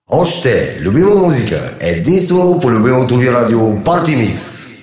Още любима музика, единствено по любимото ви радио Party Mix.